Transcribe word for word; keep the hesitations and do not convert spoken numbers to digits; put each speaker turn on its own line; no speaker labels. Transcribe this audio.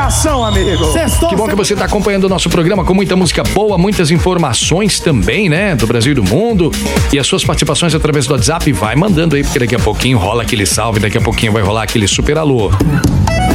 coração, amigo.
Sextou,
Que bom que você está acompanhando o nosso programa com muita música boa, muitas informações também, né? Do Brasil e do mundo. E as suas participações através do WhatsApp, vai mandando aí, porque daqui a pouquinho rola aquele salve, daqui a pouquinho vai rolar aquele super alô.